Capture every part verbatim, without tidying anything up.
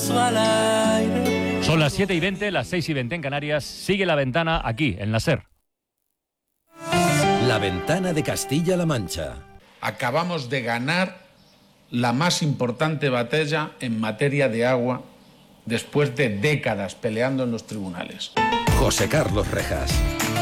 Son las siete y veinte, las seis y veinte en Canarias. Sigue La Ventana aquí, en la SER. La Ventana de Castilla-La Mancha. Acabamos de ganar la más importante batalla en materia de agua después de décadas peleando en los tribunales. José Carlos Rejas.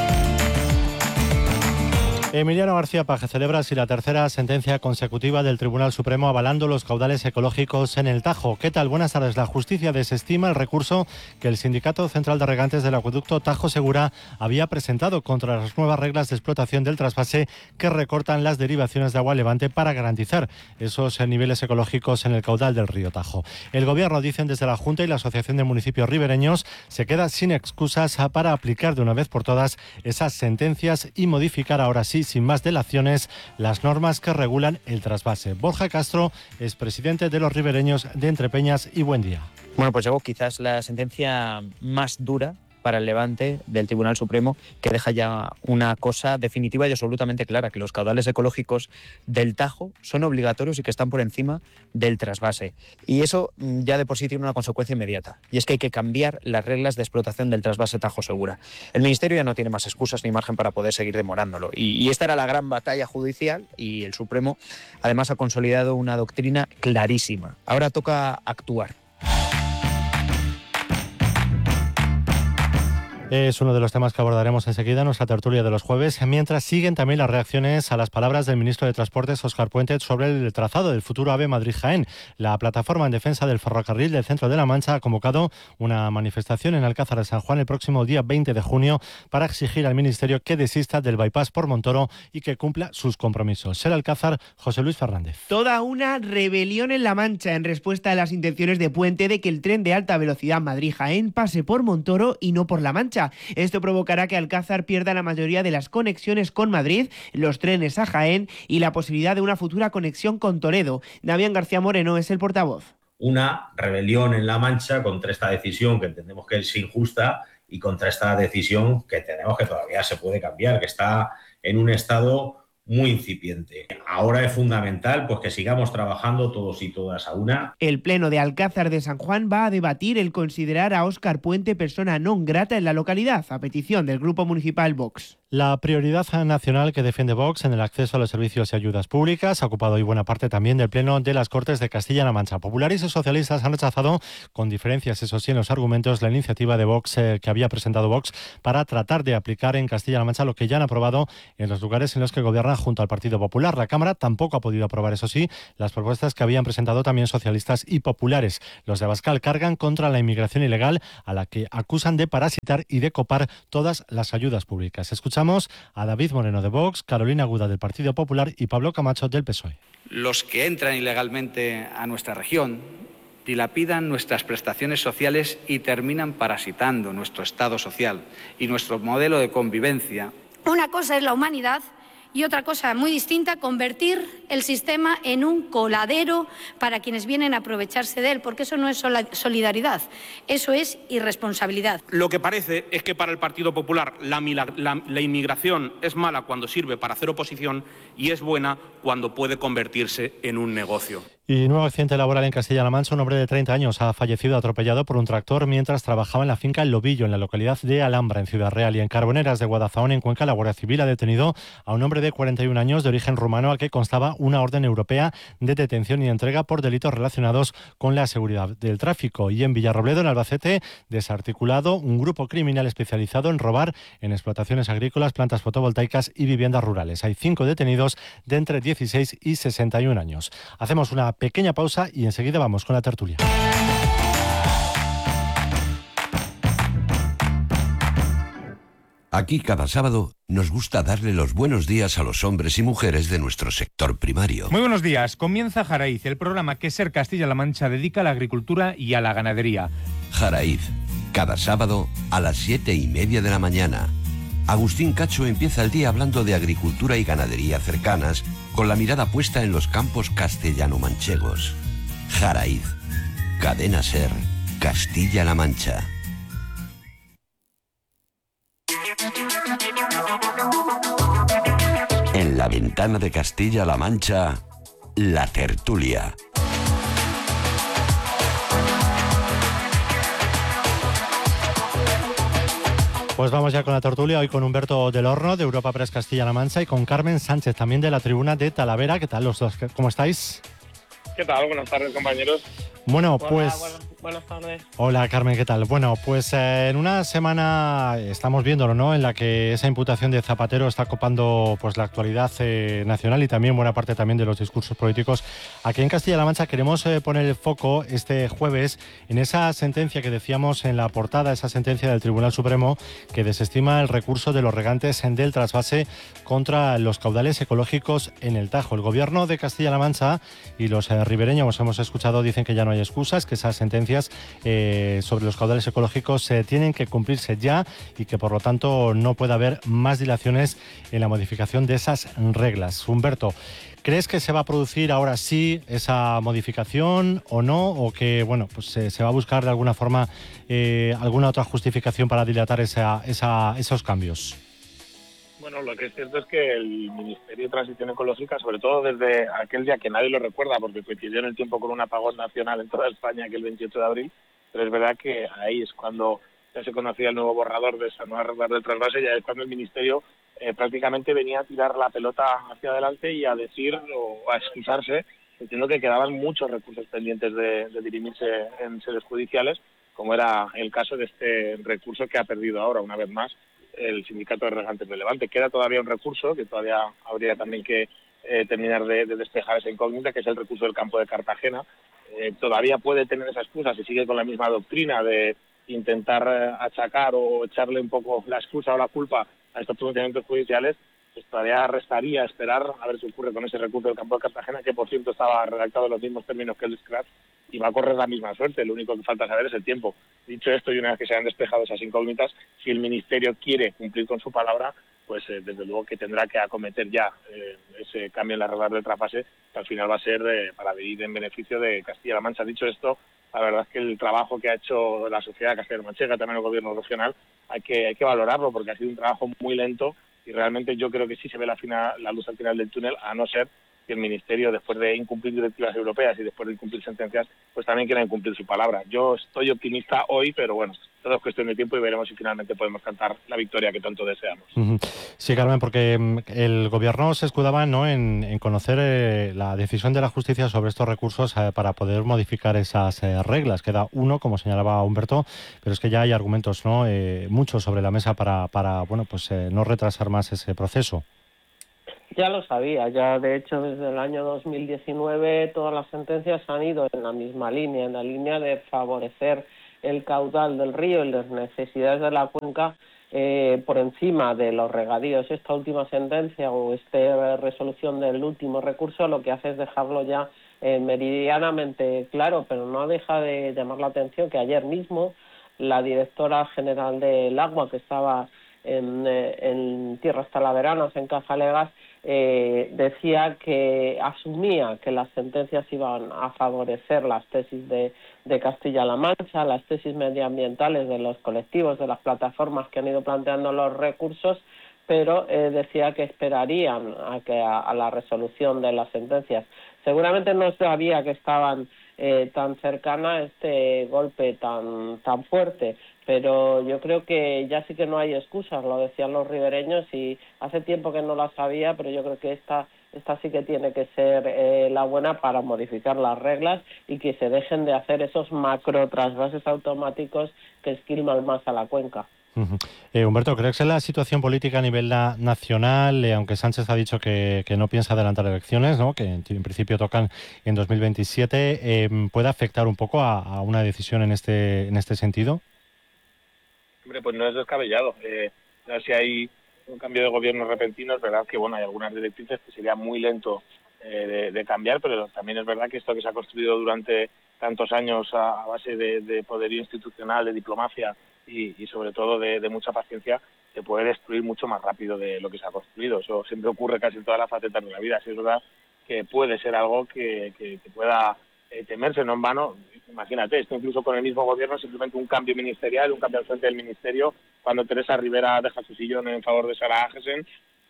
Emiliano García Paje celebra así la tercera sentencia consecutiva del Tribunal Supremo avalando los caudales ecológicos en el Tajo. ¿Qué tal? Buenas tardes. La justicia desestima el recurso que el Sindicato Central de Regantes del Acueducto Tajo Segura había presentado contra las nuevas reglas de explotación del trasvase que recortan las derivaciones de agua levante para garantizar esos niveles ecológicos en el caudal del río Tajo. El Gobierno, dicen desde la Junta y la Asociación de Municipios Ribereños, se queda sin excusas para aplicar de una vez por todas esas sentencias y modificar ahora sí, sin más delaciones, las normas que regulan el trasvase. Borja Castro es presidente de los ribereños de Entrepeñas y Buen Día. Bueno, pues llegó quizás la sentencia más dura para el Levante del Tribunal Supremo, que deja ya una cosa definitiva y absolutamente clara, que los caudales ecológicos del Tajo son obligatorios y que están por encima del trasvase. Y eso ya de por sí tiene una consecuencia inmediata, y es que hay que cambiar las reglas de explotación del trasvase Tajo Segura. El Ministerio ya no tiene más excusas ni margen para poder seguir demorándolo. Y, y esta era la gran batalla judicial, y el Supremo además ha consolidado una doctrina clarísima. Ahora toca actuar. Es uno de los temas que abordaremos enseguida en nuestra tertulia de los jueves, mientras siguen también las reacciones a las palabras del ministro de Transportes, Óscar Puente, sobre el trazado del futuro AVE Madrid-Jaén. La plataforma en defensa del ferrocarril del Centro de la Mancha ha convocado una manifestación en Alcázar de San Juan el próximo día veinte de junio para exigir al Ministerio que desista del bypass por Montoro y que cumpla sus compromisos. Ser Alcázar, José Luis Fernández. Toda una rebelión en La Mancha en respuesta a las intenciones de Puente de que el tren de alta velocidad Madrid-Jaén pase por Montoro y no por La Mancha. Esto provocará que Alcázar pierda la mayoría de las conexiones con Madrid, los trenes a Jaén y la posibilidad de una futura conexión con Toledo. Damián García Moreno es el portavoz. Una rebelión en La Mancha contra esta decisión que entendemos que es injusta y contra esta decisión que tenemos que todavía se puede cambiar, que está en un estado muy incipiente. Ahora es fundamental pues que sigamos trabajando todos y todas a una. El Pleno de Alcázar de San Juan va a debatir el considerar a Óscar Puente persona non grata en la localidad, a petición del Grupo Municipal Vox. La prioridad nacional que defiende Vox en el acceso a los servicios y ayudas públicas ha ocupado hoy buena parte también del Pleno de las Cortes de Castilla-La Mancha. Populares y socialistas han rechazado, con diferencias eso sí en los argumentos, la iniciativa de Vox eh, que había presentado Vox para tratar de aplicar en Castilla-La Mancha lo que ya han aprobado en los lugares en los que gobierna junto al Partido Popular. La Cámara tampoco ha podido aprobar, eso sí, las propuestas que habían presentado también socialistas y populares. Los de Abascal cargan contra la inmigración ilegal, a la que acusan de parasitar y de copar todas las ayudas públicas. Escuchamos a David Moreno de Vox, Carolina Aguda del Partido Popular y Pablo Camacho del P S O E. Los que entran ilegalmente a nuestra región dilapidan nuestras prestaciones sociales y terminan parasitando nuestro Estado social y nuestro modelo de convivencia. Una cosa es la humanidad y otra cosa muy distinta, convertir el sistema en un coladero para quienes vienen a aprovecharse de él, porque eso no es solidaridad, eso es irresponsabilidad. Lo que parece es que para el Partido Popular la, la, la inmigración es mala cuando sirve para hacer oposición y es buena cuando puede convertirse en un negocio. Y nuevo accidente laboral en Castilla-La Mancha. Un hombre de treinta años ha fallecido atropellado por un tractor mientras trabajaba en la finca El Lobillo, en la localidad de Alhambra, en Ciudad Real. Y en Carboneras de Guadalajara, en Cuenca, la Guardia Civil ha detenido a un hombre de cuarenta y un años de origen rumano al que constaba una orden europea de detención y entrega por delitos relacionados con la seguridad del tráfico. Y en Villarrobledo, en Albacete, desarticulado un grupo criminal especializado en robar en explotaciones agrícolas, plantas fotovoltaicas y viviendas rurales. Hay cinco detenidos de entre dieciséis y sesenta y un años. Hacemos una pequeña pausa y enseguida vamos con la tertulia. Aquí cada sábado nos gusta darle los buenos días a los hombres y mujeres de nuestro sector primario. Muy buenos días. Comienza Jaraíz, el programa que SER Castilla-La Mancha dedica a la agricultura y a la ganadería. Jaraíz, cada sábado a las siete y media de la mañana. Agustín Cacho empieza el día hablando de agricultura y ganadería cercanas, con la mirada puesta en los campos castellano-manchegos. Jaraíz, Cadena SER, Castilla-La Mancha. En la ventana de Castilla-La Mancha, la tertulia. Pues vamos ya con la tertulia, hoy con Humberto del Horno, de Europa Press Castilla-La Mancha, y con Carmen Sánchez, también de la Tribuna de Talavera. ¿Qué tal los dos? ¿Cómo estáis? ¿Qué tal? Buenas tardes, compañeros. Bueno, Hola, pues... Buenas, buenas tardes. Hola, Carmen, ¿qué tal? Bueno, pues eh, en una semana estamos viéndolo, ¿no?, en la que esa imputación de Zapatero está copando pues la actualidad eh, nacional y también buena parte también de los discursos políticos. Aquí en Castilla-La Mancha queremos eh, poner el foco este jueves en esa sentencia que decíamos en la portada, esa sentencia del Tribunal Supremo que desestima el recurso de los regantes del trasvase contra los caudales ecológicos en el Tajo. El Gobierno de Castilla-La Mancha y los eh, ribereños, como hemos escuchado, dicen que ya no hay excusas, que esas sentencias eh, sobre los caudales ecológicos eh, tienen que cumplirse ya y que por lo tanto no puede haber más dilaciones en la modificación de esas reglas. Humberto, ¿crees que se va a producir ahora sí esa modificación o no? ¿O que bueno, pues eh, se va a buscar de alguna forma eh, alguna otra justificación para dilatar esa, esa, esos cambios? Bueno, lo que es cierto es que el Ministerio de Transición Ecológica, sobre todo desde aquel día que nadie lo recuerda porque coincidió en el tiempo con un apagón nacional en toda España, que el veintiocho de abril, pero es verdad que ahí es cuando ya se conocía el nuevo borrador de esa nueva regla del trasvase, ya es cuando el Ministerio eh, prácticamente venía a tirar la pelota hacia adelante y a decir o a excusarse, diciendo que quedaban muchos recursos pendientes de, de dirimirse en sedes judiciales, como era el caso de este recurso que ha perdido ahora, una vez más, el Sindicato de Regantes de Levante. Queda todavía un recurso que todavía habría también que eh, terminar de, de despejar esa incógnita, que es el recurso del campo de Cartagena. Eh, todavía puede tener esa excusa si sigue con la misma doctrina de intentar eh, achacar o echarle un poco la excusa o la culpa a estos pronunciamientos judiciales. Pues todavía restaría esperar a ver qué ocurre con ese recurso del campo de Cartagena, que por cierto estaba redactado en los mismos términos que el Scratch y va a correr la misma suerte. Lo único que falta saber es el tiempo. Dicho esto, y una vez que se hayan despejado esas incógnitas, si el Ministerio quiere cumplir con su palabra, pues eh, desde luego que tendrá que acometer ya eh, ese cambio en la regla del trasvase, que al final va a ser eh, para ir en beneficio de Castilla-La Mancha. Dicho esto, la verdad es que el trabajo que ha hecho la sociedad castilla-manchega, también el gobierno regional, hay que, hay que valorarlo porque ha sido un trabajo muy lento y realmente yo creo que sí se ve la, final, la luz al final del túnel, a no ser que el Ministerio, después de incumplir directivas europeas y después de incumplir sentencias, pues también quiera incumplir su palabra. Yo estoy optimista hoy, pero bueno, todo es cuestión de tiempo y veremos si finalmente podemos cantar la victoria que tanto deseamos. Sí, Carmen, porque el Gobierno se escudaba, ¿no?, en, en conocer eh, la decisión de la justicia sobre estos recursos eh, para poder modificar esas eh, reglas. Queda uno, como señalaba Humberto, pero es que ya hay argumentos, ¿no?, eh, muchos sobre la mesa para, para bueno, pues eh, no retrasar más ese proceso. Ya lo sabía, ya de hecho desde el año dos mil diecinueve todas las sentencias han ido en la misma línea, en la línea de favorecer el caudal del río y las necesidades de la cuenca eh, por encima de los regadíos. Esta última sentencia o esta resolución del último recurso lo que hace es dejarlo ya eh, meridianamente claro, pero no deja de llamar la atención que ayer mismo la directora general del agua, que estaba en, eh, en tierras talaveranas, en Cazalegas, Eh, decía que asumía que las sentencias iban a favorecer las tesis de, de Castilla-La Mancha, las tesis medioambientales de los colectivos, de las plataformas que han ido planteando los recursos, pero eh, decía que esperarían a, que, a, a la resolución de las sentencias. Seguramente no sabía que estaban eh, tan cercana este golpe tan, tan fuerte, pero yo creo que ya sí que no hay excusas, lo decían los ribereños y hace tiempo que no las sabía, pero yo creo que esta, esta sí que tiene que ser eh, la buena para modificar las reglas y que se dejen de hacer esos macro trasvases automáticos que esquilman más a la cuenca. Uh-huh. Eh, Humberto, ¿crees que la situación política a nivel na- nacional, eh, aunque Sánchez ha dicho que, que no piensa adelantar elecciones, ¿no?, que en, en principio tocan en dos mil veintisiete, eh, puede afectar un poco a, a una decisión en este, en este sentido? Hombre, pues no es descabellado. Eh, ya si hay un cambio de gobierno repentino, es verdad que bueno, hay algunas directrices que sería muy lento eh, de, de cambiar, pero también es verdad que esto que se ha construido durante tantos años a, a base de, de poderío institucional, de diplomacia y, y sobre todo de, de mucha paciencia, se puede destruir mucho más rápido de lo que se ha construido. Eso siempre ocurre casi en todas las facetas de la vida. Así es verdad que puede ser algo que, que, que pueda eh, temerse, no en vano. Imagínate, esto incluso con el mismo gobierno, simplemente un cambio ministerial, un cambio al frente del ministerio, cuando Teresa Rivera deja su sillón en favor de Sara Agesen,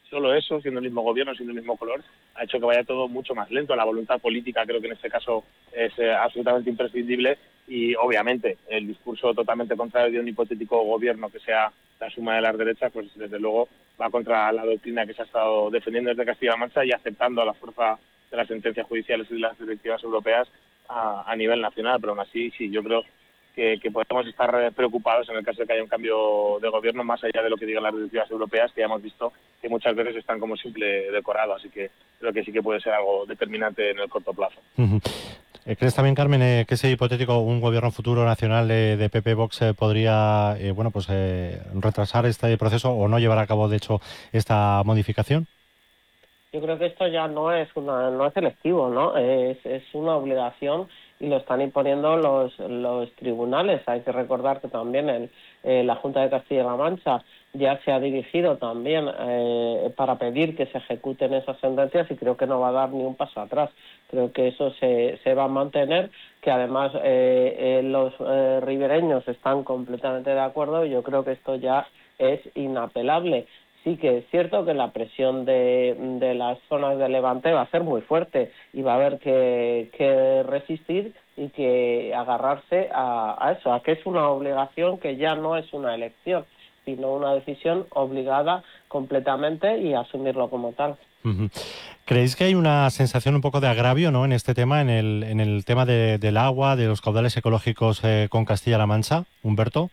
solo eso, siendo el mismo gobierno, siendo el mismo color, ha hecho que vaya todo mucho más lento. La voluntad política creo que en este caso es eh, absolutamente imprescindible y obviamente el discurso totalmente contrario de un hipotético gobierno que sea la suma de las derechas, pues desde luego va contra la doctrina que se ha estado defendiendo desde Castilla-La Mancha y aceptando a la fuerza de las sentencias judiciales y de las directivas europeas a, a nivel nacional. Pero aún así, sí, yo creo que, que podemos estar preocupados en el caso de que haya un cambio de gobierno, más allá de lo que digan las directivas europeas, que ya hemos visto que muchas veces están como simple decorado. Así que creo que sí que puede ser algo determinante en el corto plazo. Uh-huh. ¿Crees también, Carmen, eh, que ese hipotético un gobierno futuro nacional de, de P P Vox eh, podría eh, bueno, pues eh, retrasar este proceso o no llevar a cabo, de hecho, esta modificación? Yo creo que esto ya no es una no es electivo, ¿no? Es, es una obligación y lo están imponiendo los los tribunales. Hay que recordar que también el, eh, la Junta de Castilla-La Mancha ya se ha dirigido también eh, para pedir que se ejecuten esas sentencias y creo que no va a dar ni un paso atrás. Creo que eso se, se va a mantener, que además eh, eh, los eh, ribereños están completamente de acuerdo y yo creo que esto ya es inapelable. Sí que es cierto que la presión de, de las zonas de Levante va a ser muy fuerte y va a haber que, que resistir y que agarrarse a, a eso, a que es una obligación que ya no es una elección, sino una decisión obligada completamente y asumirlo como tal. Uh-huh. ¿Creéis que hay una sensación un poco de agravio, ¿no?, en este tema, en el, en el tema de, del agua, de los caudales ecológicos eh, con Castilla-La Mancha, Humberto?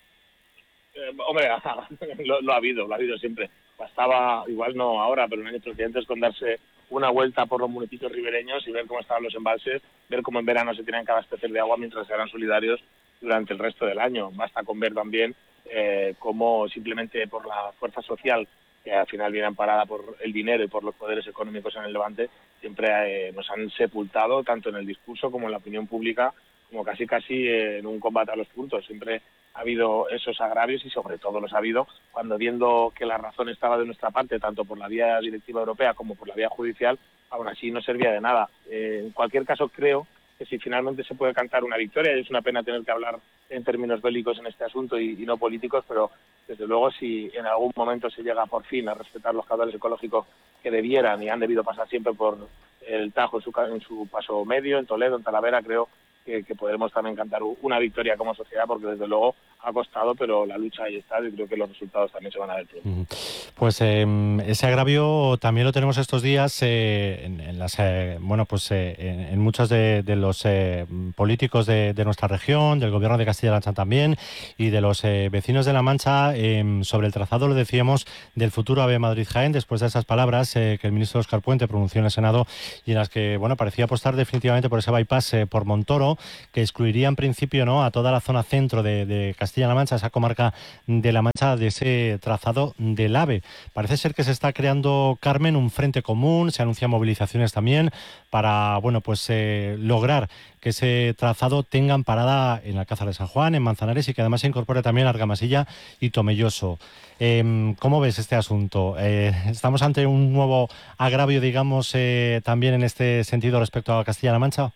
Eh, hombre, lo, lo ha habido, lo ha habido siempre. Bastaba, igual no ahora, pero en años precedentes, con darse una vuelta por los municipios ribereños y ver cómo estaban los embalses, ver cómo en verano se tenían que abastecer de agua mientras eran solidarios durante el resto del año. Basta con ver también eh, cómo simplemente por la fuerza social, que al final viene amparada por el dinero y por los poderes económicos en el Levante, siempre eh, nos han sepultado tanto en el discurso como en la opinión pública, como casi casi eh, en un combate a los puntos. Siempre ha habido esos agravios y sobre todo los ha habido cuando, viendo que la razón estaba de nuestra parte, tanto por la vía directiva europea como por la vía judicial, aún así no servía de nada. Eh, en cualquier caso, creo que si finalmente se puede cantar una victoria, y es una pena tener que hablar en términos bélicos en este asunto y, y no políticos, pero desde luego si en algún momento se llega por fin a respetar los caudales ecológicos que debieran y han debido pasar siempre por el Tajo en su, en su paso medio, en Toledo, en Talavera, creo que, que podremos también cantar una victoria como sociedad, porque desde luego ha costado, pero la lucha ahí está y creo que los resultados también se van a ver pronto. Pues eh, ese agravio también lo tenemos estos días eh, en, en las eh, bueno pues eh, en, en muchos de, de los eh, políticos de, de nuestra región, del gobierno de Castilla-La Mancha también y de los eh, vecinos de La Mancha eh, sobre el trazado, lo decíamos, del futuro AVE Madrid-Jaén, después de esas palabras eh, que el ministro Óscar Puente pronunció en el Senado y en las que bueno parecía apostar definitivamente por ese bypass eh, por Montoro, que excluiría en principio no a toda la zona centro de, de Castilla-La Mancha, esa comarca de La Mancha, de ese trazado del AVE. Parece ser que se está creando, Carmen, un frente común, se anuncian movilizaciones también para bueno pues eh, lograr que ese trazado tengan parada en Alcázar de San Juan, en Manzanares y que además se incorpore también Argamasilla y Tomelloso. Eh, ¿Cómo ves este asunto? Eh, ¿Estamos ante un nuevo agravio, digamos, eh, también en este sentido respecto a Castilla-La Mancha?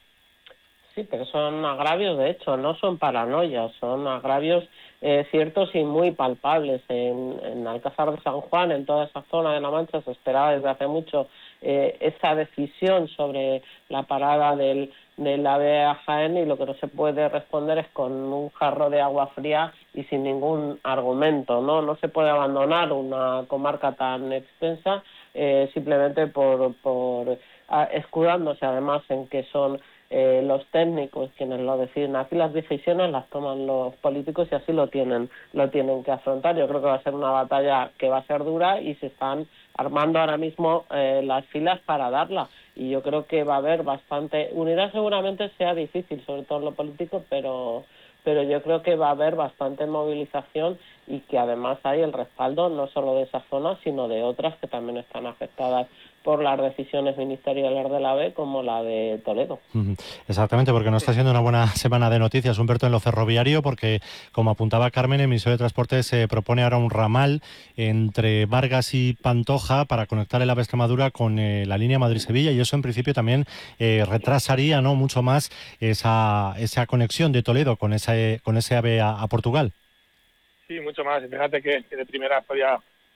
Sí, pero son agravios, de hecho, no son paranoias, son agravios eh, ciertos y muy palpables. En, en Alcázar de San Juan, en toda esa zona de La Mancha, se esperaba desde hace mucho eh, esa decisión sobre la parada del, del AVE a Jaén, y lo que no se puede responder es con un jarro de agua fría y sin ningún argumento, ¿no? No se puede abandonar una comarca tan extensa eh, simplemente por, por a, escudándose además en que son Eh, los técnicos quienes lo deciden. Aquí las decisiones las toman los políticos y así lo tienen lo tienen que afrontar. Yo creo que va a ser una batalla que va a ser dura y se están armando ahora mismo eh, las filas para darla, y yo creo que va a haber bastante unidad. Seguramente sea difícil, sobre todo en lo político, pero pero yo creo que va a haber bastante movilización y que además hay el respaldo no solo de esa zona, sino de otras que también están afectadas por las decisiones ministeriales del AVE, como la de Toledo. Exactamente, porque no está siendo una buena semana de noticias, Humberto, en lo ferroviario, porque, como apuntaba Carmen, el Ministerio de Transportes se propone ahora un ramal entre Vargas y Pantoja para conectar el AVE Extremadura con eh, la línea Madrid-Sevilla, y eso en principio también eh, retrasaría no mucho más esa, esa conexión de Toledo con ese, con ese AVE a, a Portugal. Sí, mucho más. Fíjate que, que de primera había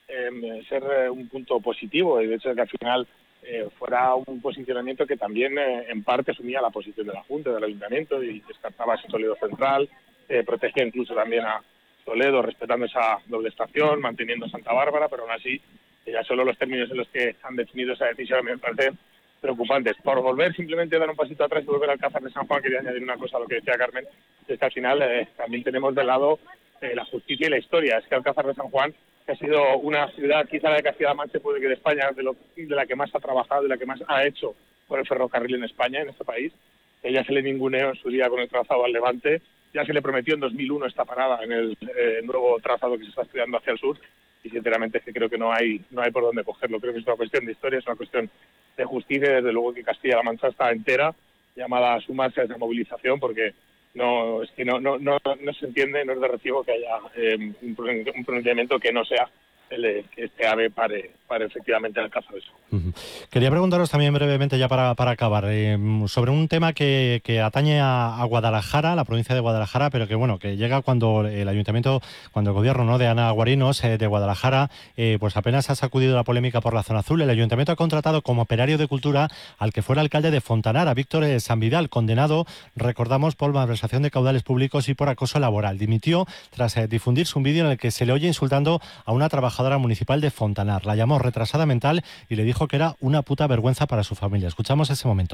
eh, ser eh, un punto positivo, y de hecho que al final eh, fuera un posicionamiento que también eh, en parte asumía la posición de la Junta, del Ayuntamiento, y descartaba ese Toledo central, eh, protegía incluso también a Toledo, respetando esa doble estación, manteniendo Santa Bárbara, pero aún así ya solo los términos en los que han definido esa decisión me parecen preocupantes. Por volver simplemente a dar un pasito atrás y volver al Alcázar de San Juan, quería añadir una cosa a lo que decía Carmen, es que al final eh, también tenemos de lado eh, la justicia y la historia. Es que Alcázar de San Juan, que ha sido una ciudad, quizá la de Castilla-La Mancha, puede que de España, de, lo, de la que más ha trabajado, de la que más ha hecho por el ferrocarril en España, en este país. Ella se le ninguneó en su día con el trazado al Levante, ya se le prometió en dos mil uno esta parada en el eh, nuevo trazado que se está estudiando hacia el sur, y sinceramente es que creo que no hay no hay por dónde cogerlo. Creo que es una cuestión de historia, es una cuestión de justicia, y desde luego que Castilla-La Mancha está entera, llamada a sumarse a esa movilización, porque no es que no no no, no se entiende, no es de recibo que haya eh, un, un pronunciamiento que no sea el de que este AVE pare, pare efectivamente en el caso de eso. Uh-huh. Quería preguntaros también brevemente, ya para, para acabar, eh, sobre un tema que, que atañe a, a Guadalajara, la provincia de Guadalajara, pero que bueno, que llega cuando el ayuntamiento, cuando el gobierno ¿no? de Ana Guarinos eh, de Guadalajara, eh, pues apenas ha sacudido la polémica por la zona azul. El ayuntamiento ha contratado como operario de cultura al que fuera alcalde de Fontanara, Víctor eh, San Vidal, condenado, recordamos, por malversación de caudales públicos y por acoso laboral. Dimitió tras eh, difundirse un vídeo en el que se le oye insultando a una trabajadora municipal de Fontanar. La llamó retrasada mental y le dijo que era una puta vergüenza para su familia. Escuchamos ese momento.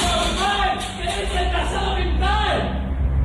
¡Eres retrasada mental!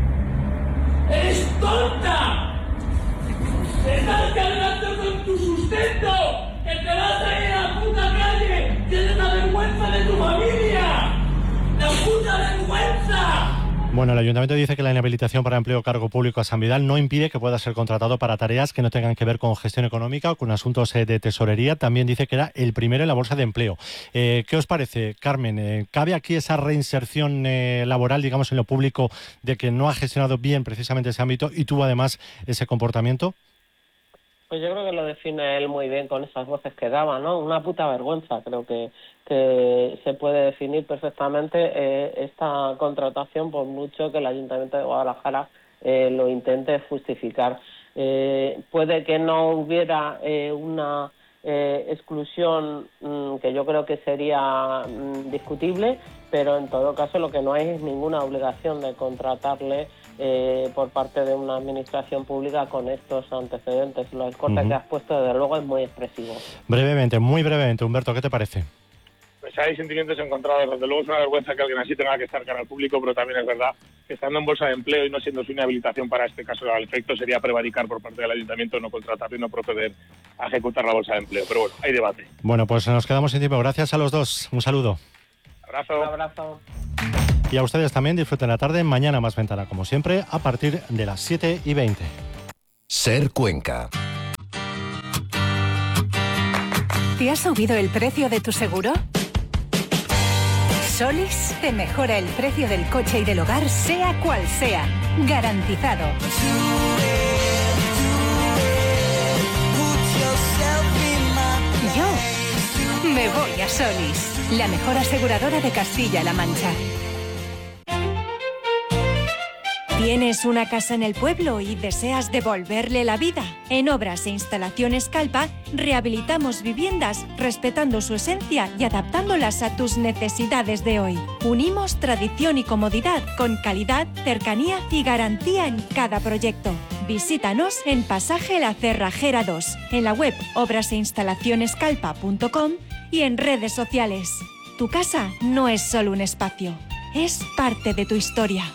¡Eres tonta! ¡Estás cargando con tu sustento! ¡Que te vas a ir a la puta calle! ¡Tienes la vergüenza de tu familia! ¡La puta vergüenza! Bueno, el ayuntamiento dice que la inhabilitación para empleo o cargo público a San Vidal no impide que pueda ser contratado para tareas que no tengan que ver con gestión económica o con asuntos eh, de tesorería. También dice que era el primero en la bolsa de empleo. Eh, ¿Qué os parece, Carmen? Eh, ¿Cabe aquí esa reinserción eh, laboral, digamos, en lo público, de que no ha gestionado bien precisamente ese ámbito y tuvo además ese comportamiento? Pues yo creo que lo define él muy bien con esas voces que daba, ¿no? Una puta vergüenza, creo que, que se puede definir perfectamente eh, esta contratación, por mucho que el Ayuntamiento de Guadalajara eh, lo intente justificar. Eh, puede que no hubiera eh, una eh, exclusión mmm, que yo creo que sería mmm, discutible, pero en todo caso lo que no hay es ninguna obligación de contratarle Eh, por parte de una administración pública con estos antecedentes. El corte uh-huh. que has puesto, desde luego, es muy expresivo. Brevemente, muy brevemente, Humberto, ¿qué te parece? Pues hay sentimientos encontrados. Desde luego es una vergüenza que alguien así tenga que estar cara al público, pero también es verdad que estando en bolsa de empleo y no siendo su inhabilitación para este caso al efecto, sería prevaricar por parte del ayuntamiento no contratar y no proceder a ejecutar la bolsa de empleo. Pero bueno, hay debate. Bueno, pues nos quedamos sin tiempo. Gracias a los dos. Un saludo. Abrazo. Un abrazo. Y a ustedes también, disfruten la tarde. Mañana más ventana, como siempre, a partir de las siete y veinte. Ser Cuenca. ¿Te ha subido el precio de tu seguro? Solís te mejora el precio del coche y del hogar, sea cual sea. Garantizado. Yo me voy a Solís, la mejor aseguradora de Castilla-La Mancha. ¿Tienes una casa en el pueblo y deseas devolverle la vida? En Obras e Instalaciones Calpa rehabilitamos viviendas respetando su esencia y adaptándolas a tus necesidades de hoy. Unimos tradición y comodidad con calidad, cercanía y garantía en cada proyecto. Visítanos en Pasaje La Cerrajera dos, en la web obras e instalaciones calpa punto com y en redes sociales. Tu casa no es solo un espacio, es parte de tu historia.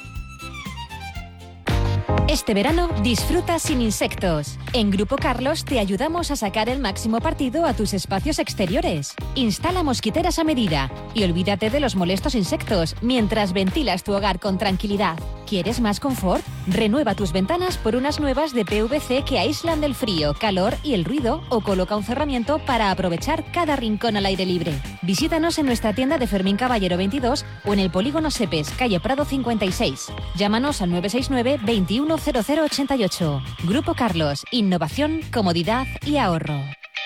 Este verano disfruta sin insectos. En Grupo Carlos te ayudamos a sacar el máximo partido a tus espacios exteriores. Instala mosquiteras a medida y olvídate de los molestos insectos mientras ventilas tu hogar con tranquilidad. ¿Quieres más confort? Renueva tus ventanas por unas nuevas de P V C que aíslan del frío, calor y el ruido, o coloca un cerramiento para aprovechar cada rincón al aire libre. Visítanos en nuestra tienda de Fermín Caballero veintidós o en el Polígono Sepes, calle Prado cincuenta y seis. Llámanos al nueve seis nueve, veintiuno cero cero ochenta y ocho. Grupo Carlos, innovación, comodidad y ahorro.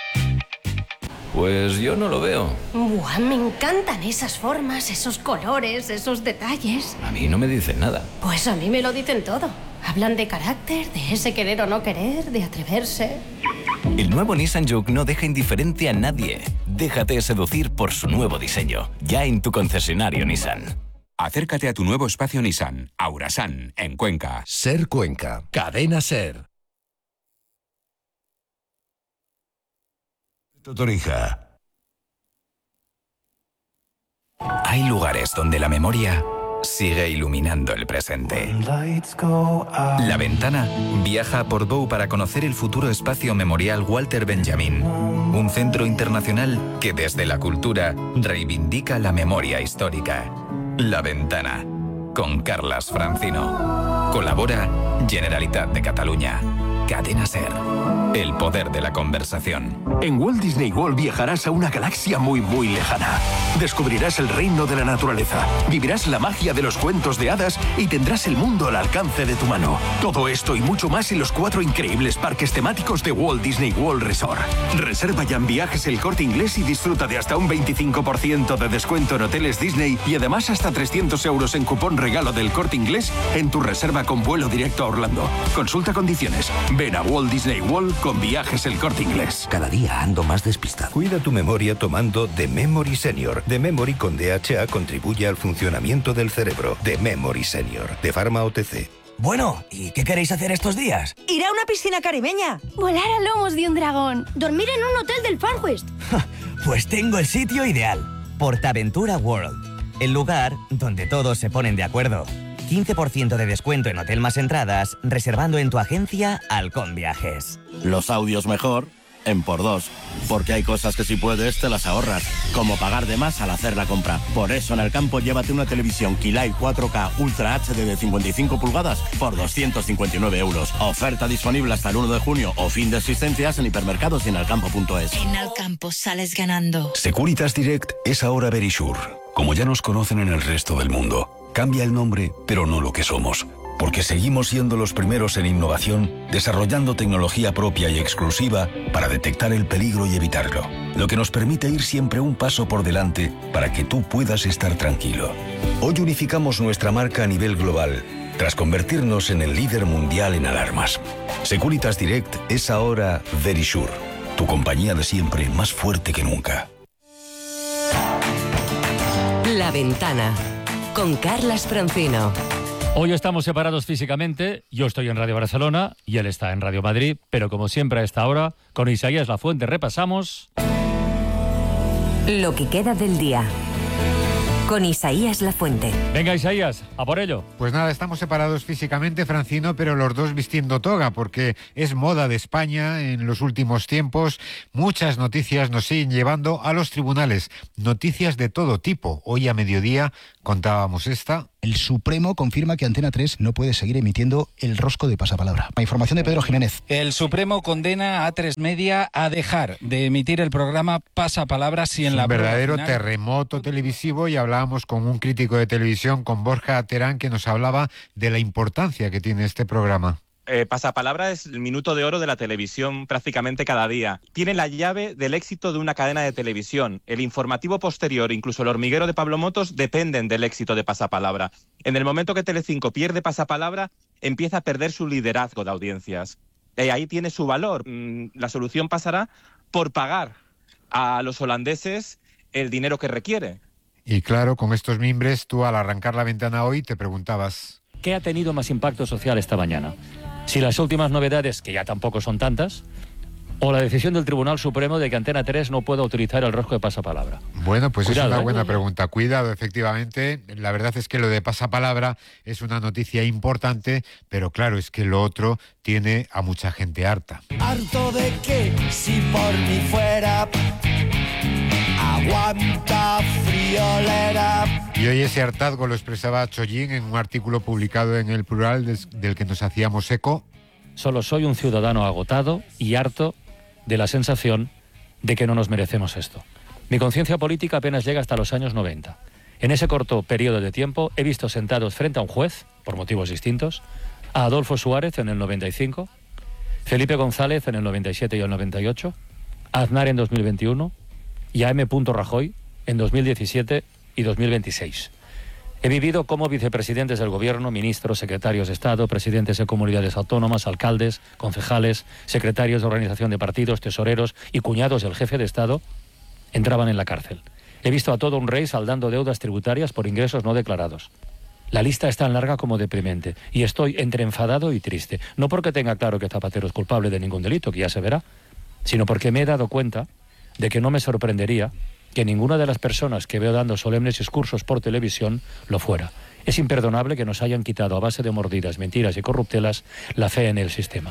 Pues yo no lo veo. Buah, me encantan esas formas, esos colores, esos detalles. A mí no me dicen nada. Pues a mí me lo dicen todo. Hablan de carácter, de ese querer o no querer, de atreverse. El nuevo Nissan Juke no deja indiferente a nadie. Déjate seducir por su nuevo diseño, ya en tu concesionario Nissan. Acércate a tu nuevo espacio Nissan, Aurasan, en Cuenca. Ser Cuenca, Cadena Ser. Torija. Hay lugares donde la memoria sigue iluminando el presente. La Ventana viaja a Portbou para conocer el futuro espacio memorial Walter Benjamin, un centro internacional que desde la cultura reivindica la memoria histórica. La Ventana, con Carlas Francino. Colabora Generalitat de Cataluña. Cadena Ser. El poder de la conversación. En Walt Disney World viajarás a una galaxia muy muy lejana. Descubrirás el reino de la naturaleza, vivirás la magia de los cuentos de hadas y tendrás el mundo al alcance de tu mano. Todo esto y mucho más en los cuatro increíbles parques temáticos de Walt Disney World Resort. Reserva ya en Viajes El Corte Inglés y disfruta de hasta un veinticinco por ciento de descuento en hoteles Disney y además hasta trescientos euros en cupón regalo del Corte Inglés en tu reserva con vuelo directo a Orlando. Consulta condiciones. Ven a Walt Disney World con Viajes El Corte Inglés. Cada día ando más despistado. Cuida tu memoria tomando The Memory Senior. The Memory con D H A contribuye al funcionamiento del cerebro. The Memory Senior, de Pharma O T C. Bueno, ¿y qué queréis hacer estos días? Ir a una piscina caribeña. Volar a lomos de un dragón. Dormir en un hotel del Far West. Pues tengo el sitio ideal. PortAventura World. El lugar donde todos se ponen de acuerdo. quince por ciento de descuento en hotel más entradas, reservando en tu agencia Halcón Viajes. Los audios mejor en por dos, porque hay cosas que si puedes te las ahorras, como pagar de más al hacer la compra. Por eso en el campo llévate una televisión Kilight cuatro K Ultra H D de cincuenta y cinco pulgadas por doscientos cincuenta y nueve euros. Oferta disponible hasta el uno de junio o fin de existencias en hipermercados y en alcampo punto es. En Alcampo sales ganando. Securitas Direct es ahora Verisure. Como ya nos conocen en el resto del mundo, cambia el nombre, pero no lo que somos. Porque seguimos siendo los primeros en innovación, desarrollando tecnología propia y exclusiva para detectar el peligro y evitarlo. Lo que nos permite ir siempre un paso por delante para que tú puedas estar tranquilo. Hoy unificamos nuestra marca a nivel global, tras convertirnos en el líder mundial en alarmas. Securitas Direct es ahora Verisure, tu compañía de siempre más fuerte que nunca. La Ventana, con Carlas Francino. Hoy estamos separados físicamente, yo estoy en Radio Barcelona y él está en Radio Madrid, pero como siempre a esta hora, con Isaías Lafuente repasamos... Lo que queda del día, con Isaías Lafuente. Venga, Isaías, a por ello. Pues nada, estamos separados físicamente, Francino, pero los dos vistiendo toga, porque es moda de España en los últimos tiempos. Muchas noticias nos siguen llevando a los tribunales, noticias de todo tipo. Hoy a mediodía contábamos esta... El Supremo confirma que Antena tres no puede seguir emitiendo el rosco de pasapalabra. La información de Pedro Jiménez. El Supremo condena a A tres Media a dejar de emitir el programa Pasapalabra si en es la un verdadero final... terremoto televisivo, y hablábamos con un crítico de televisión, con Borja Terán, que nos hablaba de la importancia que tiene este programa. Eh, Pasapalabra es el minuto de oro de la televisión prácticamente cada día. Tiene la llave del éxito de una cadena de televisión. El informativo posterior, incluso El hormiguero de Pablo Motos, dependen del éxito de Pasapalabra. En el momento que Telecinco pierde Pasapalabra, empieza a perder su liderazgo de audiencias. Y ahí tiene su valor. La solución pasará por pagar a los holandeses el dinero que requiere. Y claro, con estos mimbres, tú al arrancar la ventana hoy te preguntabas... ¿Qué ha tenido más impacto social esta mañana? Si las últimas novedades, que ya tampoco son tantas, o la decisión del Tribunal Supremo de que Antena tres no pueda utilizar el rosco de pasapalabra. Bueno, pues Cuidado, es una ¿eh? buena pregunta. Cuidado, efectivamente. La verdad es que lo de pasapalabra es una noticia importante, pero claro, es que lo otro tiene a mucha gente harta. Harto de que, si por mí fuera... Aguanta friolera. Y hoy ese hartazgo lo expresaba Chollín en un artículo publicado en El Plural des, del que nos hacíamos eco. Solo soy un ciudadano agotado y harto de la sensación de que no nos merecemos esto. Mi conciencia política apenas llega hasta los años noventa. En ese corto periodo de tiempo he visto sentados frente a un juez, por motivos distintos, a Adolfo Suárez en el noventa y cinco, Felipe González en el noventa y siete y el noventa y ocho, a Aznar en dos mil veintiuno, y a M. Rajoy en dos mil diecisiete y dos mil veintiséis. He vivido como vicepresidentes del Gobierno, ministros, secretarios de Estado, presidentes de comunidades autónomas, alcaldes, concejales, secretarios de organización de partidos, tesoreros y cuñados del jefe de Estado entraban en la cárcel. He visto a todo un rey saldando deudas tributarias por ingresos no declarados. La lista es tan larga como deprimente y estoy entre enfadado y triste. No porque tenga claro que Zapatero es culpable de ningún delito, que ya se verá, sino porque me he dado cuenta de que no me sorprendería que ninguna de las personas que veo dando solemnes discursos por televisión lo fuera. Es imperdonable que nos hayan quitado a base de mordidas, mentiras y corruptelas la fe en el sistema.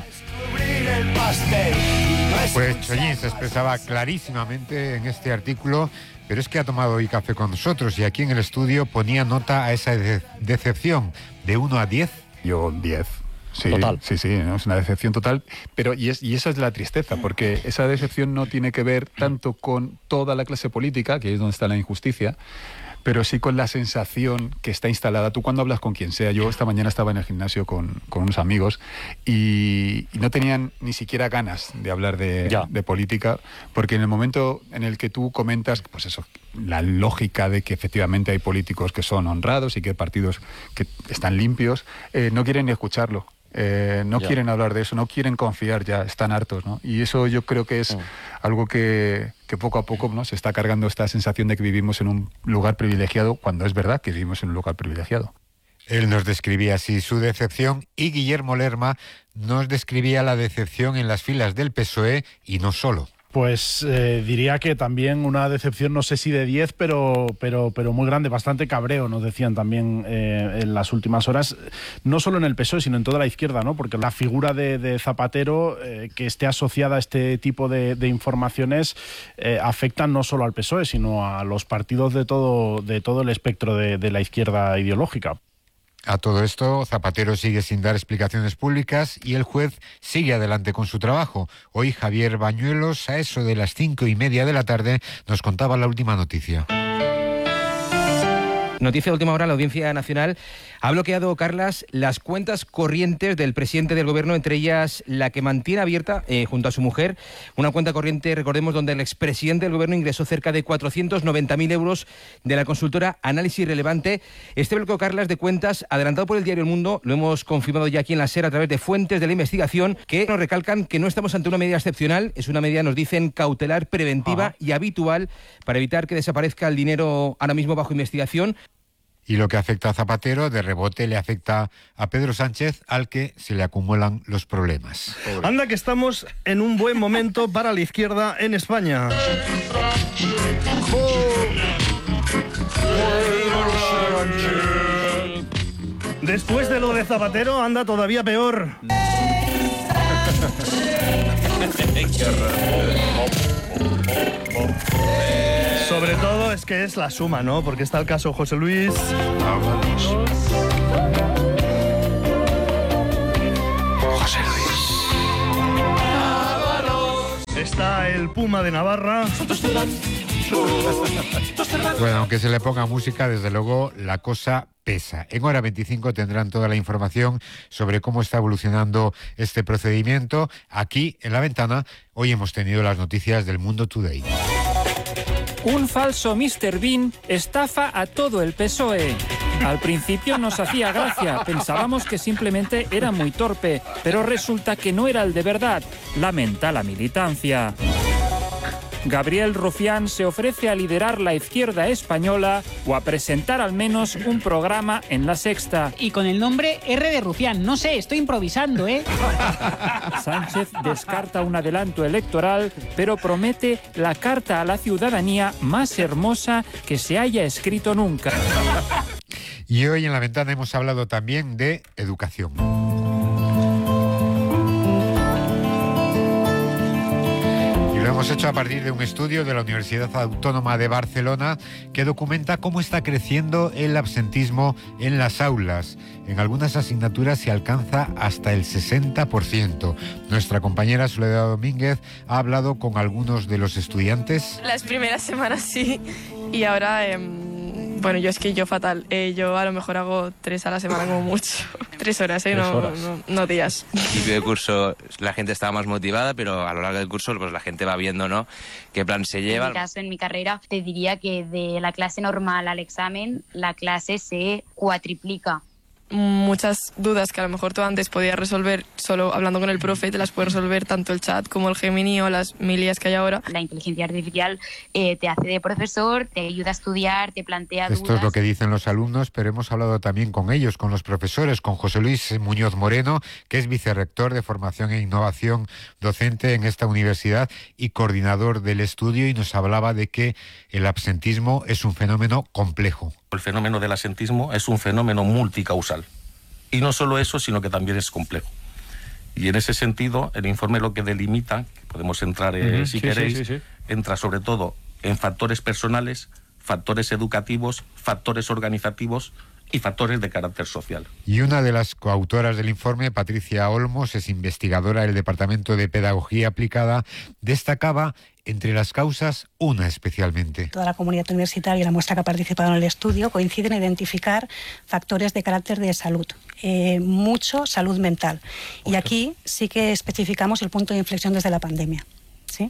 Pues Chollín se expresaba clarísimamente en este artículo, pero es que ha tomado hoy café con nosotros y aquí en el estudio ponía nota a esa de- decepción de uno a diez. Yo diez. Sí, Total. sí, sí, ¿no? Es una decepción total, pero y, es, y esa es la tristeza, porque esa decepción no tiene que ver tanto con toda la clase política, que es donde está la injusticia, pero sí con la sensación que está instalada. Tú cuando hablas con quien sea, yo esta mañana estaba en el gimnasio con, con unos amigos y, y no tenían ni siquiera ganas de hablar de, de política, porque en el momento en el que tú comentas, pues eso, la lógica de que efectivamente hay políticos que son honrados y que hay partidos que están limpios, eh, no quieren ni escucharlo. Eh, no Ya. quieren hablar de eso, no quieren confiar ya, están hartos, ¿no? Y eso yo creo que es Mm. algo que, que poco a poco, ¿no?, se está cargando esta sensación de que vivimos en un lugar privilegiado, cuando es verdad que vivimos en un lugar privilegiado. Él nos describía así su decepción y Guillermo Lerma nos describía la decepción en las filas del P S O E y no solo. Pues eh, diría que también una decepción, no sé si de diez, pero, pero, pero muy grande, bastante cabreo, nos decían también eh, en las últimas horas, no solo en el P S O E, sino en toda la izquierda, ¿no? Porque la figura de, de Zapatero, eh, que esté asociada a este tipo de, de informaciones, eh, afectan no solo al P S O E, sino a los partidos de todo, de todo el espectro de, de la izquierda ideológica. A todo esto, Zapatero sigue sin dar explicaciones públicas y el juez sigue adelante con su trabajo. Hoy Javier Bañuelos, a eso de las cinco y media de la tarde, nos contaba la última noticia. Noticia de última hora, la Audiencia Nacional ha bloqueado, Carlas, las cuentas corrientes del presidente del Gobierno, entre ellas la que mantiene abierta eh, junto a su mujer, una cuenta corriente, recordemos, donde el expresidente del Gobierno ingresó cerca de cuatrocientos noventa mil euros de la consultora Análisis Relevante. Este bloqueo, Carlas, de cuentas, adelantado por el diario El Mundo, lo hemos confirmado ya aquí en la SER a través de fuentes de la investigación, que nos recalcan que no estamos ante una medida excepcional, es una medida, nos dicen, cautelar, preventiva Ajá. y habitual para evitar que desaparezca el dinero ahora mismo bajo investigación. Y lo que afecta a Zapatero, de rebote le afecta a Pedro Sánchez, al que se le acumulan los problemas. Pobre. Anda que estamos en un buen momento para la izquierda en España. Después de lo de Zapatero, anda todavía peor. Sobre todo es que es la suma, ¿no? Porque está el caso José Luis. Vámonos. José Luis. Está el Puma de Navarra. Bueno, aunque se le ponga música, desde luego la cosa pesa. En hora veinticinco tendrán toda la información sobre cómo está evolucionando este procedimiento. Aquí, en La Ventana, hoy hemos tenido las noticias del Mundo Today. Un falso míster Bean estafa a todo el P S O E. Al principio nos hacía gracia, pensábamos que simplemente era muy torpe, pero resulta que no era el de verdad, lamenta la militancia. Gabriel Rufián se ofrece a liderar la izquierda española o a presentar al menos un programa en La Sexta. Y con el nombre R de Rufián, no sé, estoy improvisando, ¿eh? Sánchez descarta un adelanto electoral, pero promete la carta a la ciudadanía más hermosa que se haya escrito nunca. Y hoy en La Ventana hemos hablado también de educación. Lo hemos hecho a partir de un estudio de la Universidad Autónoma de Barcelona que documenta cómo está creciendo el absentismo en las aulas. En algunas asignaturas se alcanza hasta el sesenta por ciento. Nuestra compañera Soledad Domínguez ha hablado con algunos de los estudiantes. Las primeras semanas sí, y ahora, eh, bueno, yo es que yo fatal. Eh, yo a lo mejor hago tres a la semana como mucho. Tres horas, ¿eh? Tres no, horas. no, no días. Al principio del curso la gente estaba más motivada, pero a lo largo del curso pues la gente va viendo, ¿no?, qué plan se lleva. En mi caso, en mi carrera, te diría que de la clase normal al examen, la clase se cuatriplica. Muchas dudas que a lo mejor tú antes podías resolver solo hablando con el profe, te las puede resolver tanto el chat como el Gemini o las mil I As que hay ahora. La inteligencia artificial eh, te hace de profesor, te ayuda a estudiar, te plantea dudas. Esto es lo que dicen los alumnos, pero hemos hablado también con ellos, con los profesores, con José Luis Muñoz Moreno, que es vicerrector de Formación e Innovación Docente en esta universidad y coordinador del estudio, y nos hablaba de que el absentismo es un fenómeno complejo. El fenómeno del absentismo es un fenómeno multicausal. Y no solo eso, sino que también es complejo. Y en ese sentido, el informe lo que delimita, que podemos entrar eh, Uh-huh, si sí, queréis, sí, sí, sí. entra sobre todo en factores personales, factores educativos, factores organizativos y factores de carácter social. Y una de las coautoras del informe, Patricia Olmos, es investigadora del Departamento de Pedagogía Aplicada, destacaba entre las causas una especialmente. Toda la comunidad universitaria y la muestra que ha participado en el estudio coinciden en identificar factores de carácter de salud, eh, mucho salud mental. Y aquí sí que especificamos el punto de inflexión desde la pandemia, ¿sí?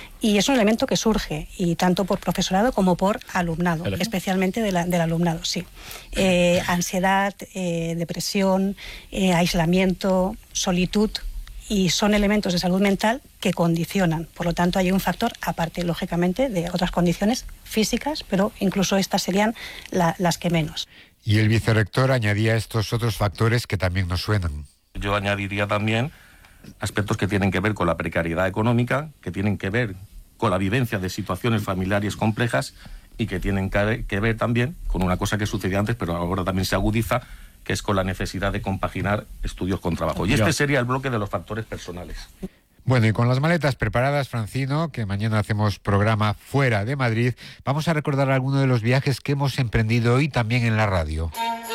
Y es un elemento que surge, y tanto por profesorado como por alumnado, especialmente de la, del alumnado, sí. Eh, ansiedad, eh, depresión, eh, aislamiento, solitud, y son elementos de salud mental que condicionan. Por lo tanto, hay un factor, aparte, lógicamente, de otras condiciones físicas, pero incluso estas serían la, las que menos. Y el vicerrector añadía estos otros factores que también nos suenan. Yo añadiría también aspectos que tienen que ver con la precariedad económica, que tienen que ver con la vivencia de situaciones familiares complejas y que tienen que ver también con una cosa que sucedía antes, pero ahora también se agudiza, que es con la necesidad de compaginar estudios con trabajo. Y este sería el bloque de los factores personales. Bueno, y con las maletas preparadas, Francino, que mañana hacemos programa fuera de Madrid, vamos a recordar algunos de los viajes que hemos emprendido hoy también en la radio.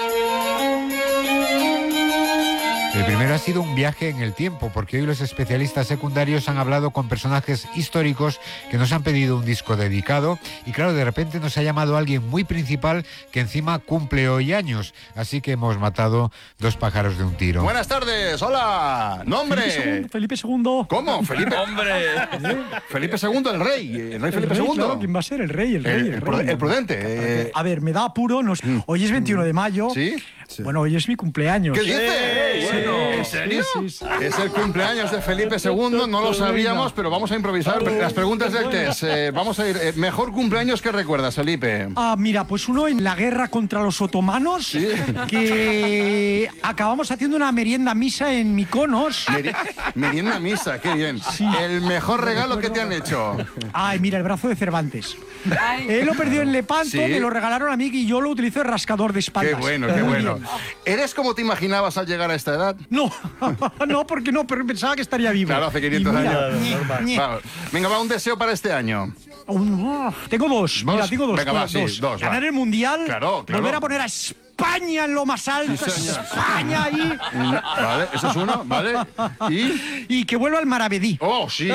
El primero ha sido un viaje en el tiempo, porque hoy los especialistas secundarios han hablado con personajes históricos que nos han pedido un disco dedicado, y claro, de repente nos ha llamado alguien muy principal que encima cumple hoy años, así que hemos matado dos pájaros de un tiro. Buenas tardes, hola, nombre. Felipe segundo. ¿Cómo? Felipe. Hombre. Felipe segundo, el rey, el rey Felipe el rey, segundo. Claro, ¿quién va a ser? El rey, el rey. El, el, el, rey. el prudente. Eh... A ver, me da apuro. Nos... Hoy es veintiuno de mayo. ¿Sí? Sí. Bueno, hoy es mi cumpleaños. ¿Qué dices? Sí. Bueno, ¿en serio? Sí, sí, sí. Es el cumpleaños de Felipe segundo, no lo sabíamos, pero vamos a improvisar las preguntas del test. Eh, vamos a ir. Eh, mejor cumpleaños que recuerdas, Felipe. Ah, mira, pues uno en la guerra contra los otomanos, ¿sí? Que acabamos haciendo una merienda misa en Mykonos. Meri merienda misa, qué bien. Sí. El mejor regalo que te han hecho. Ay, mira, el brazo de Cervantes. Ay. Él lo perdió en Lepanto, ¿sí? Me lo regalaron a mí y yo lo utilizo de rascador de espaldas. Qué bueno, qué bueno. ¿Eres como te imaginabas al llegar a esta edad? No, no, porque no, pero pensaba que estaría vivo. Claro, hace quinientos mira, años. Ñe, Ñe. Va, venga, va, un deseo para este año. Uh, tengo dos, ¿Dos? Mira, tengo dos. Venga, va, sí, dos. dos, Ganar va. el Mundial, claro, claro. Volver a poner a España en lo más alto, sí, España ahí. Vale, eso es uno, vale. ¿Y? Y que vuelva al Maravedí. Oh, sí.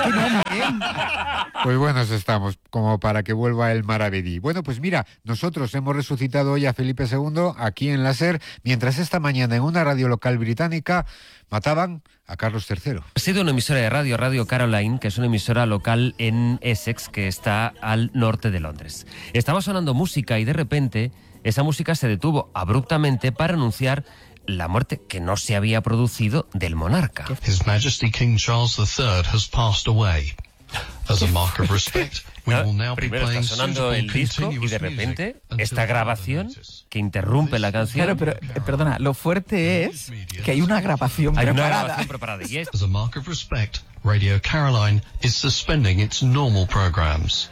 Pues buenos estamos, como para que vuelva el Maravedí. Bueno, pues mira, nosotros hemos resucitado hoy a Felipe segundo aquí en la SER, mientras esta mañana en una radio local británica mataban a Carlos tercero. Ha sido una emisora de radio, Radio Caroline, que es una emisora local en Essex, que está al norte de Londres. Estaba sonando música y de repente esa música se detuvo abruptamente para anunciar la muerte que no se había producido del monarca. His Majesty King Charles the third has passed away. As a mark of respect, we will now be Primero está playing sonando el disco y de repente esta grabación que interrumpe la canción. Claro, pero eh, perdona, lo fuerte es que hay una grabación hay preparada. una grabación preparada y es... As a mark of respect, Radio Caroline is suspending its normal programs.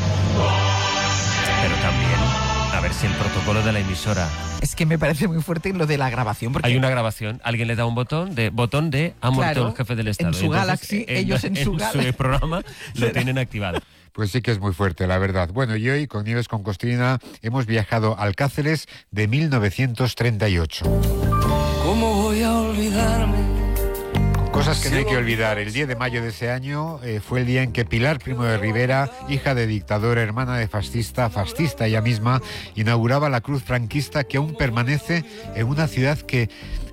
Pero también, a ver si el protocolo de la emisora... Es que me parece muy fuerte lo de la grabación. Porque hay una grabación, alguien le da un botón de botón de ha muerto claro, el jefe del Estado. En su Entonces, Galaxy, en, ellos en, en su, su Galaxy. programa lo tienen activado. Pues sí que es muy fuerte, la verdad. Bueno, y hoy con Nieves con Costrina hemos viajado al Cáceres de mil novecientos treinta y ocho. ¿Cómo voy a olvidarme? Cosas que no hay que olvidar. El diez de mayo de ese año eh, fue el día en que Pilar Primo de Rivera, hija de dictador, hermana de fascista, fascista ella misma, inauguraba la cruz franquista que aún permanece en una ciudad que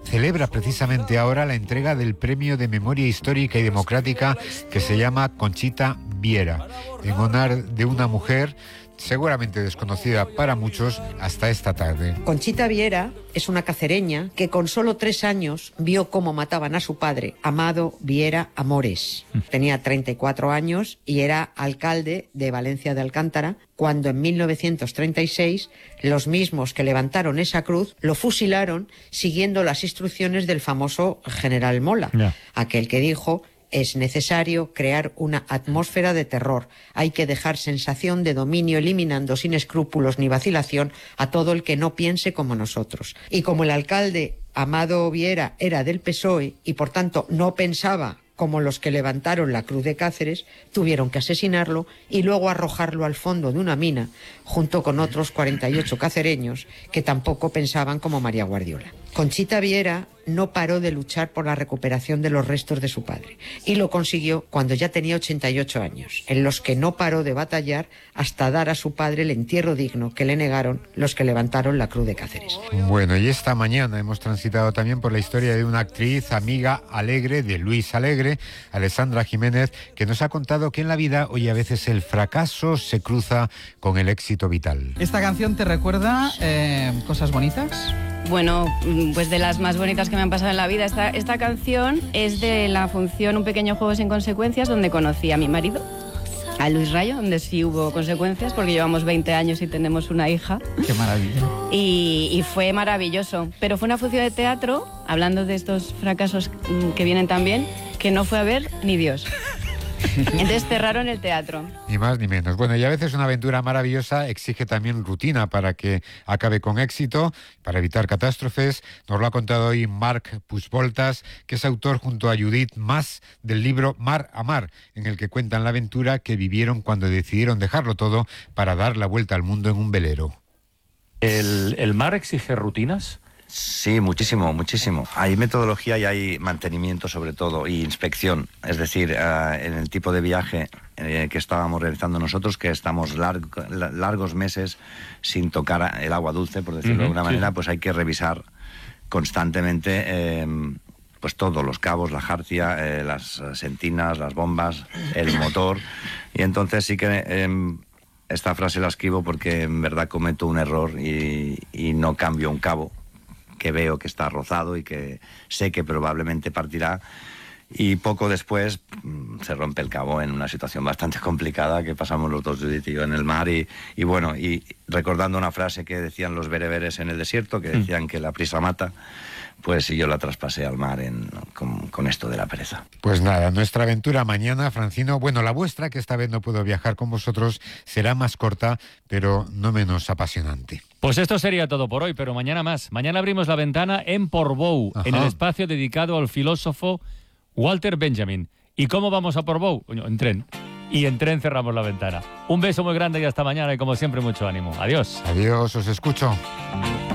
celebra precisamente ahora la entrega del Premio de Memoria Histórica y Democrática que se llama Conchita Viera, en honor de una mujer seguramente desconocida para muchos hasta esta tarde. Conchita Viera es una cacereña que con solo tres años vio cómo mataban a su padre, Amado Viera Amores. Tenía treinta y cuatro años y era alcalde de Valencia de Alcántara, cuando en mil novecientos treinta y seis los mismos que levantaron esa cruz lo fusilaron siguiendo las instrucciones del famoso general Mola, yeah. aquel que dijo: es necesario crear una atmósfera de terror. Hay que dejar sensación de dominio, eliminando sin escrúpulos ni vacilación a todo el que no piense como nosotros. Y como el alcalde Amado Viera era del P S O E y por tanto no pensaba como los que levantaron la cruz de Cáceres, tuvieron que asesinarlo y luego arrojarlo al fondo de una mina, junto con otros cuarenta y ocho cacereños que tampoco pensaban como María Guardiola. Conchita Viera no paró de luchar por la recuperación de los restos de su padre y lo consiguió cuando ya tenía ochenta y ocho años, en los que no paró de batallar hasta dar a su padre el entierro digno que le negaron los que levantaron la cruz de Cáceres. Bueno, y esta mañana hemos transitado también por la historia de una actriz amiga alegre de Luis Alegre, Alessandra Jiménez, que nos ha contado que en la vida hoy a veces el fracaso se cruza con el éxito vital. ¿Esta canción te recuerda eh, cosas bonitas? Bueno, pues de las más bonitas que me han pasado en la vida. Esta, esta canción es de la función Un pequeño juego sin consecuencias, donde conocí a mi marido, a Luis Rayo, donde sí hubo consecuencias, porque llevamos veinte años y tenemos una hija. ¡Qué maravilla! Y, y fue maravilloso. Pero fue una función de teatro, hablando de estos fracasos que vienen también, que no fue a ver ni Dios. Entonces cerraron el teatro. Ni más ni menos. Bueno, y a veces una aventura maravillosa exige también rutina para que acabe con éxito, para evitar catástrofes. Nos lo ha contado hoy Marc Puigvoltas, que es autor junto a Judith Mas del libro Mar a Mar, en el que cuentan la aventura que vivieron cuando decidieron dejarlo todo para dar la vuelta al mundo en un velero. ¿El, el mar exige rutinas? Sí, muchísimo, muchísimo. Hay metodología y hay mantenimiento sobre todo, y inspección. Es decir, uh, en el tipo de viaje eh, que estábamos realizando nosotros, que estamos largo, largos meses sin tocar el agua dulce, por decirlo uh-huh, de alguna manera, sí. Pues hay que revisar constantemente eh, pues todos los cabos, la jarcia, eh, las sentinas, las bombas, el motor. Y entonces sí que... Eh, esta frase la escribo porque en verdad cometo un error y, y no cambio un cabo que veo que está rozado y que sé que probablemente partirá, y poco después mmm, se rompe el cabo en una situación bastante complicada que pasamos los dos, Judith y yo, en el mar, y, y bueno, y recordando una frase que decían los bereberes en el desierto, que decían mm. que la prisa mata, pues yo la traspasé al mar en, con, con esto de la pereza. Pues nada, nuestra aventura mañana, Francino, bueno, la vuestra, que esta vez no puedo viajar con vosotros, será más corta, pero no menos apasionante. Pues esto sería todo por hoy, pero mañana más. Mañana abrimos la ventana en Portbou, Ajá. en el espacio dedicado al filósofo Walter Benjamin. ¿Y cómo vamos a Portbou? En tren. Y en tren cerramos la ventana. Un beso muy grande y hasta mañana, y como siempre mucho ánimo. Adiós. Adiós, os escucho.